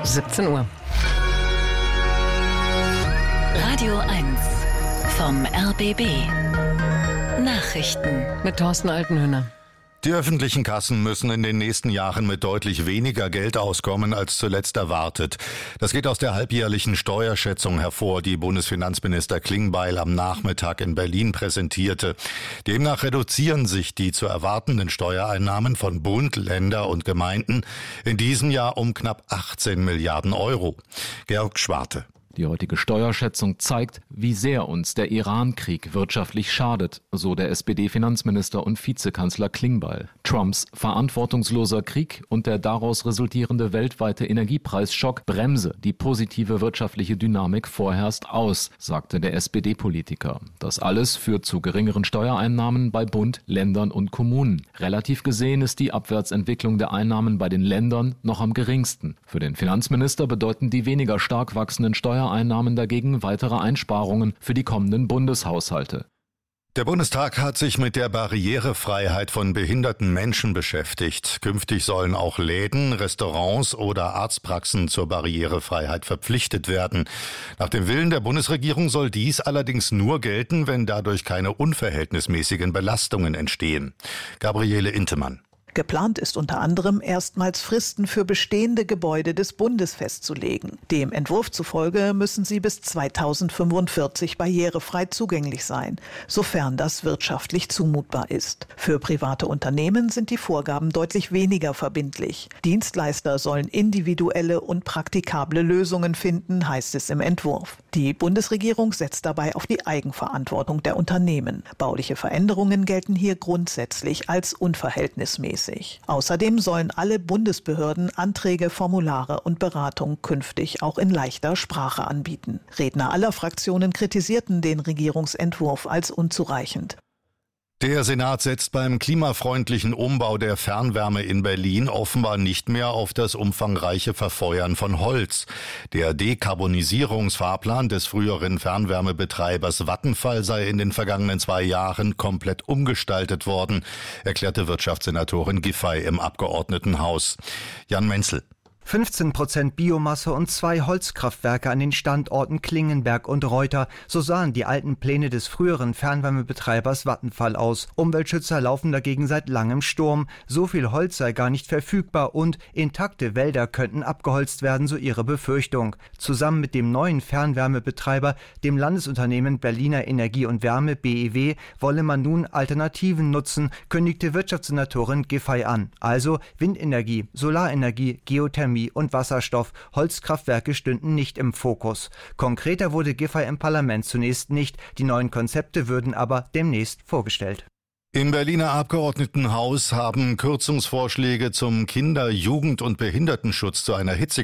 17 Uhr. Radio 1 vom RBB. Nachrichten Mit Thorsten Altenhöhner. Die öffentlichen Kassen müssen in den nächsten Jahren mit deutlich weniger Geld auskommen als zuletzt erwartet. Das geht aus der halbjährlichen Steuerschätzung hervor, die Bundesfinanzminister Klingbeil am Nachmittag in Berlin präsentierte. Demnach reduzieren sich die zu erwartenden Steuereinnahmen von Bund, Länder und Gemeinden in diesem Jahr um knapp 18 Milliarden Euro. Georg Schwarte. Die heutige Steuerschätzung zeigt, wie sehr uns der Iran-Krieg wirtschaftlich schadet, so der SPD-Finanzminister und Vizekanzler Klingbeil. Trumps verantwortungsloser Krieg und der daraus resultierende weltweite Energiepreisschock bremse die positive wirtschaftliche Dynamik vorerst aus, sagte der SPD-Politiker. Das alles führt zu geringeren Steuereinnahmen bei Bund, Ländern und Kommunen. Relativ gesehen ist die Abwärtsentwicklung der Einnahmen bei den Ländern noch am geringsten. Für den Finanzminister bedeuten die weniger stark wachsenden Steuereinnahmen dagegen weitere Einsparungen für die kommenden Bundeshaushalte. Der Bundestag hat sich mit der Barrierefreiheit von behinderten Menschen beschäftigt. Künftig sollen auch Läden, Restaurants oder Arztpraxen zur Barrierefreiheit verpflichtet werden. Nach dem Willen der Bundesregierung soll dies allerdings nur gelten, wenn dadurch keine unverhältnismäßigen Belastungen entstehen. Gabriele Intemann. Geplant ist unter anderem, erstmals Fristen für bestehende Gebäude des Bundes festzulegen. Dem Entwurf zufolge müssen sie bis 2045 barrierefrei zugänglich sein, sofern das wirtschaftlich zumutbar ist. Für private Unternehmen sind die Vorgaben deutlich weniger verbindlich. Dienstleister sollen individuelle und praktikable Lösungen finden, heißt es im Entwurf. Die Bundesregierung setzt dabei auf die Eigenverantwortung der Unternehmen. Bauliche Veränderungen gelten hier grundsätzlich als unverhältnismäßig. Außerdem sollen alle Bundesbehörden Anträge, Formulare und Beratung künftig auch in leichter Sprache anbieten. Redner aller Fraktionen kritisierten den Regierungsentwurf als unzureichend. Der Senat setzt beim klimafreundlichen Umbau der Fernwärme in Berlin offenbar nicht mehr auf das umfangreiche Verfeuern von Holz. Der Dekarbonisierungsfahrplan des früheren Fernwärmebetreibers Vattenfall sei in den vergangenen 2 Jahren komplett umgestaltet worden, erklärte Wirtschaftssenatorin Giffey im Abgeordnetenhaus. Jan Menzel. 15% Biomasse und 2 Holzkraftwerke an den Standorten Klingenberg und Reuter. So sahen die alten Pläne des früheren Fernwärmebetreibers Vattenfall aus. Umweltschützer laufen dagegen seit langem Sturm. So viel Holz sei gar nicht verfügbar und intakte Wälder könnten abgeholzt werden, so ihre Befürchtung. Zusammen mit dem neuen Fernwärmebetreiber, dem Landesunternehmen Berliner Energie und Wärme BEW, wolle man nun Alternativen nutzen, kündigte Wirtschaftssenatorin Giffey an. Also Windenergie, Solarenergie, Geothermie und Wasserstoff. Holzkraftwerke stünden nicht im Fokus. Konkreter wurde Giffey im Parlament zunächst nicht. Die neuen Konzepte würden aber demnächst vorgestellt. Im Berliner Abgeordnetenhaus haben Kürzungsvorschläge zum Kinder-, Jugend- und Behindertenschutz zu einer